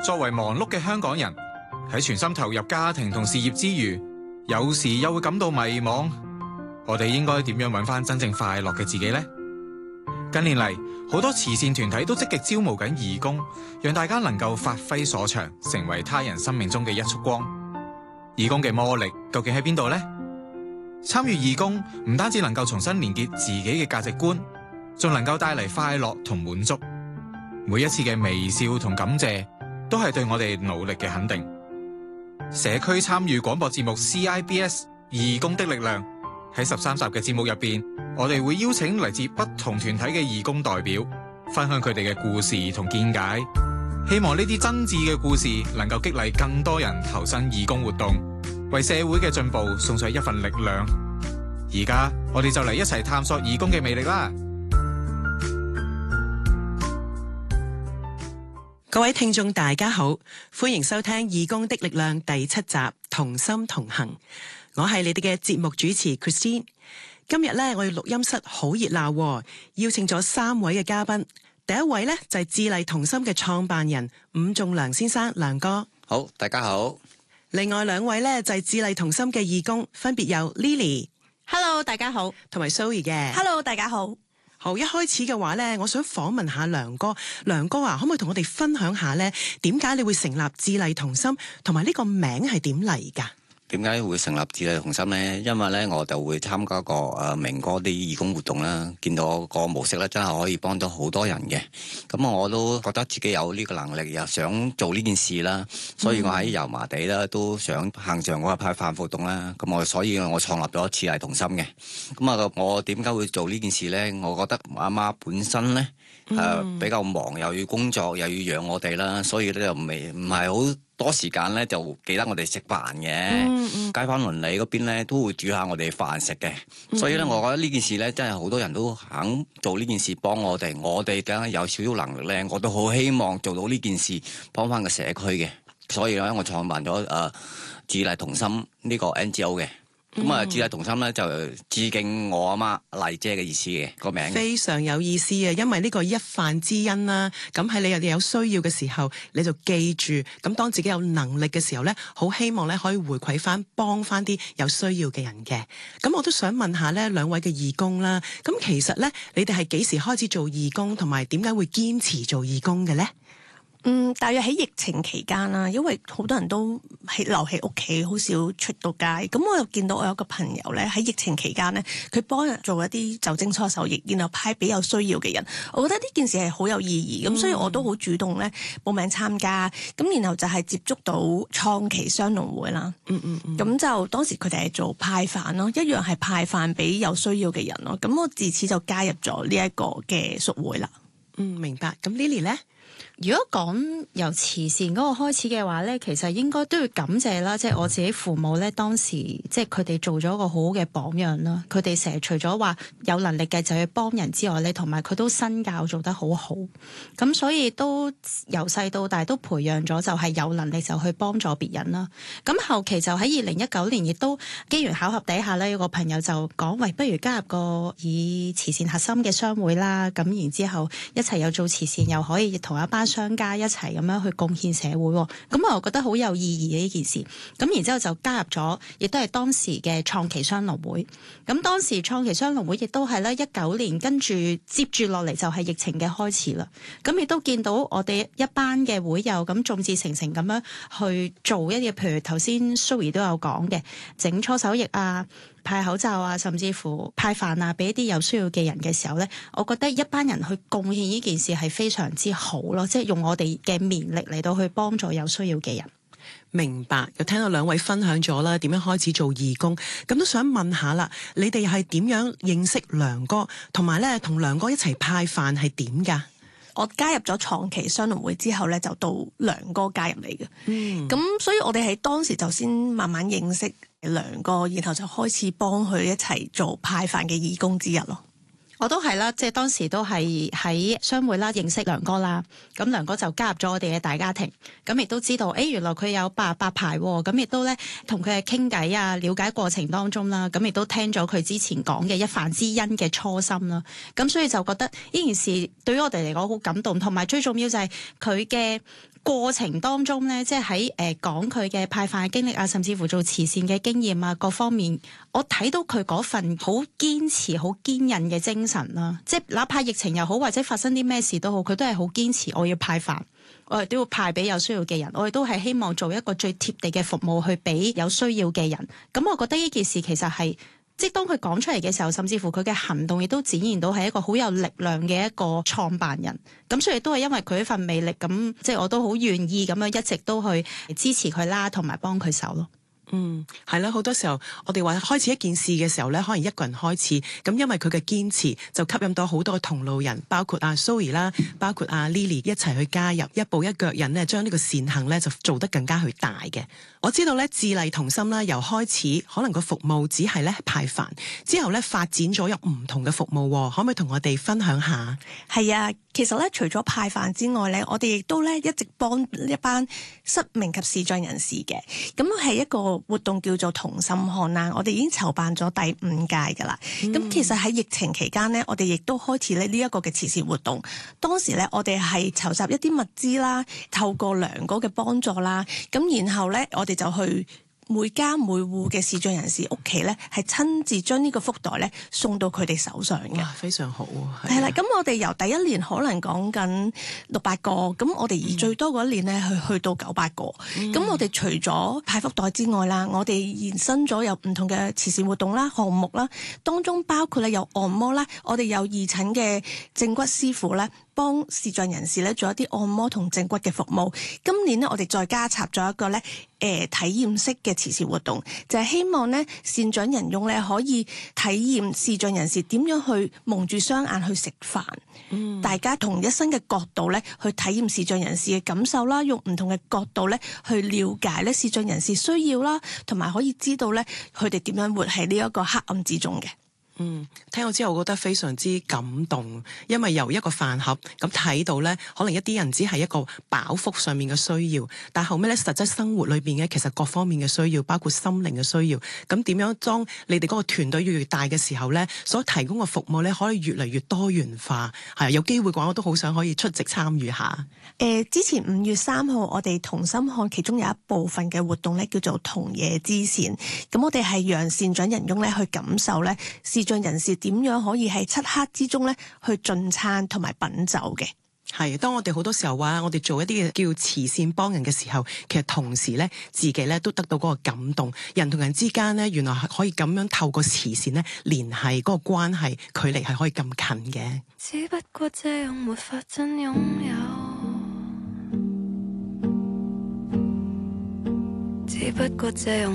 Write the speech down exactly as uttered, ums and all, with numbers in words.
作為忙碌嘅香港人，喺全心投入家庭同事業之餘，有時又會感到迷茫。我哋應該點樣揾翻真正快樂嘅自己呢？近年嚟，好多慈善團體都積極招募緊義工，讓大家能夠發揮所長，成為他人生命中嘅一束光。義工嘅魔力究竟喺邊度呢？參與義工唔單止能夠重新連結自己嘅價值觀，仲能夠帶嚟快樂同滿足。每一次嘅微笑同感謝，都係對我哋努力嘅肯定。社區參與廣播節目 C I B S 義工的力量，喺十三集嘅節目入邊，我哋會邀請嚟自不同團體嘅義工代表，分享佢哋嘅故事同見解。希望呢啲真摯嘅故事能夠激勵更多人投身義工活動，為社會嘅進步送上一份力量。而家我哋就嚟一齊探索義工嘅魅力啦！ 各位聽眾大家好，歡迎收聽義工的力量第七集同心同行。我係你哋嘅節目主持 Christine。今日咧，我哋錄音室好熱鬧，邀請咗三位嘅嘉賓。第一位咧就係智勵同心嘅創辦人伍仲良先生，良哥。 好，大家好。 另外兩位咧就係智勵同心嘅義工，分別有 Lily。Hello， 大家好。同埋 Zoe 嘅。 Hello， 大家好。 好，一開始嘅話咧，我想訪問下良哥。良哥啊，可唔可以同我哋分享下咧，點解你會成立智勵同心，同埋呢個名係點嚟㗎？ 點解會成立智勵同心呢？因為咧，我就會參加個誒明哥啲義工活動啦，見到個模式咧，真係可以幫到好多人嘅。咁我都覺得自己有呢個能力，又想做呢件事啦，所以我喺油麻地咧都想行上嗰個派飯活動啦。咁我所以我創立咗智勵同心嘅。咁啊，我點解會做呢件事咧？我覺得阿媽本身咧誒、呃、比較忙，又要工作，又要養我哋啦，所以咧就未唔係好多時間咧，就記得我哋食飯嘅。嗯嗯、街坊鄰里嗰邊咧都會煮下我哋飯食嘅，嗯、所以咧我覺得呢件事咧真係好多人都肯做呢件事幫我哋，我哋梗係有少少能力咧，我都好希望做到呢件事幫翻個社區嘅，所以咧我創辦咗誒、呃、智勵同心呢個 N G O 嘅。咁啊，智勵同心咧就致敬我阿媽麗姐嘅意思嘅個名， 非常有意思啊！因為呢個一飯之恩啦，咁喺你有有需要嘅時候，你就記住，咁當自己有能力嘅時候咧，好希望咧可以回饋翻，幫翻啲有需要嘅人嘅。咁我都想問下咧，兩位嘅義工啦，咁其實咧，你哋係幾時開始做義工，同埋點解會堅持做義工嘅咧？ 嗯，大約喺疫情期間啦，因為好多人都係留喺屋企，好少出到街。咁我又見到我有個朋友咧，喺疫情期間咧，佢幫人做一啲酒精搓手液，然後派俾有需要嘅人。我覺得呢件事係好有意義，咁、嗯、所以我都好主動咧報名參加。咁然後就係接觸到創期雙農會啦。嗯嗯嗯。咁就當時佢哋係做派飯咯，一樣係派飯俾有需要嘅人咯。咁我自此就加入咗呢一個嘅屬會啦。 嗯，明白。咁 Lily 咧？ 如果講由慈善嗰個開始嘅話咧，其實應該都要感謝啦，即係我自己父母咧，當時即係佢哋做咗一個好好嘅榜樣啦。佢哋成日除咗話有能力嘅就去幫人之外咧，同埋佢都身教做得好好，咁所以都由細到大都培養咗就係有能力就去幫助別人啦。咁後期就喺二零一九年，亦都機緣巧合底下咧，有個朋友就講：喂，不如加入個以慈善核心嘅商會啦。咁然之後一齊又做慈善，又可以同一班商家一齊咁樣去貢獻社會，咁我覺得好有意義嘅呢件事。咁然之後就加入咗，亦都係當時嘅創期雙農會。咁當時創期雙農會亦都係咧一九年，跟住接住落嚟就係疫情嘅開始啦。咁亦都見到我哋一班嘅會友咁眾志成城咁樣去做一啲，譬如頭先 Zoe 都有講嘅，整搓手液啊，派口罩啊，甚至乎派飯啊，俾一啲有需要嘅人嘅時候咧，我覺得一班人去貢獻呢件事係非常之好咯，即係用我哋嘅綿力嚟到去幫助有需要嘅人。 明白，又聽到兩位分享咗啦，點樣開始做義工，咁都想問下啦，你哋係點樣認識良哥，同埋咧同良哥一齊派飯係點噶？ 我加入咗創期雙農會之後咧，就到良哥加入嚟嘅。嗯，咁所以我哋喺當時就先慢慢認識良哥，然後就開始幫佢一齊做派飯嘅義工之一咯。 我都係啦，即係當時都係喺商會啦，認識良哥啦。咁良哥就加入咗我哋嘅大家庭，咁亦都知道，誒原來佢有八十八牌喎。咁亦都咧同佢嘅傾偈啊，了解過程當中啦，咁亦都聽咗佢之前講嘅一飯之恩嘅初心啦。咁所以就覺得呢件事對於我哋嚟講好感動，同埋最重要就係佢嘅過程當中咧，即係喺誒講佢嘅派飯嘅經歷啊，甚至乎做慈善嘅經驗啊，各方面，我睇到佢嗰份好堅持、好堅韌嘅精神啦。即係哪怕疫情又好，或者發生啲咩事都好，佢都係好堅持。我要派飯，我哋都要派俾有需要嘅人。我哋都係希望做一個最貼地嘅服務去俾有需要嘅人。咁我覺得呢件事其實係。即係當佢講出嚟嘅時候，甚至乎佢嘅行動亦都展現到係一個好有力量嘅一個創辦人。咁所以都係因為佢呢份魅力，咁即係我都好願意咁樣一直都去支持佢啦，同埋幫佢手咯。 嗯，係啦，好多時候我哋話開始一件事嘅時候咧，可能一個人開始，咁因為佢嘅堅持，就吸引到好多嘅同路人，包括阿 Zoe 啦，包括阿 Lily 一齊去加入，一步一腳印咧，將呢個善行咧就做得更加去大嘅。我知道咧，自勵同心啦，由開始可能個服務只係咧派飯，之後咧發展咗有唔同嘅服務，可唔可以同我哋分享下？係啊，其實咧除咗派飯之外咧，我哋亦都咧一直幫一班失明及視障人士嘅，咁係一個活動叫做同心看啦，我哋已經籌辦咗第五屆噶啦。咁、嗯、其實喺疫情期間呢，我哋亦都開始咧呢一個嘅慈善活動。當時咧，我哋係籌集一啲物資啦，透過良哥嘅幫助啦，咁然後咧，我哋就去每家每戶嘅視障人士屋企咧，係親自將呢個福袋咧送到佢哋手上嘅。 非常好啊！ 係啦，咁我哋由第一年可能講緊六百個，咁我哋而最多嗰一年咧，去去到九百個。咁、嗯、我哋除咗派福袋之外啦，我哋延伸咗有唔同嘅慈善活動啦、項目啦，當中包括咧有按摩啦，我哋有義診嘅正骨師傅咧，幫視障人士咧做一啲按摩同正骨嘅服務。今年呢，我哋再加插咗一個咧，誒、呃、體驗式嘅慈善活動，就係、是、希望咧善長人翁咧可以體驗視障人士點樣去蒙住雙眼去食飯。嗯，大家同一身嘅角度咧去體驗視障人士嘅感受啦，用唔同嘅角度咧去了解咧視障人士需要啦，同埋可以知道咧佢哋點樣活喺呢一個黑暗之中嘅。 嗯，聽到之後我覺得非常之感動，因為由一個飯盒咁睇到咧，可能一啲人只係一個飽腹上面嘅需要，但後尾咧實質生活裏邊嘅其實各方面嘅需要，包括心靈嘅需要，咁點樣當你哋嗰個團隊越嚟越大嘅時候咧，所提供嘅服務咧可以越嚟越多元化，係有機會嘅話我都好想可以出席參與下。 誒、呃，之前五月三號我哋同心看其中有一部分嘅活動咧叫做同野之善，咁我哋係讓善長人翁咧去感受咧視障人士點樣可以喺漆黑之中咧去進餐同埋品酒嘅。 係，當我哋好多時候話我哋做一啲嘅叫慈善幫人嘅時候，其實同時咧自己咧都得到嗰個感動，人同人之間咧原來可以咁樣透過慈善咧聯繫嗰個關係，距離係可以咁近嘅。 只不過這樣沒法真擁有，只不過這樣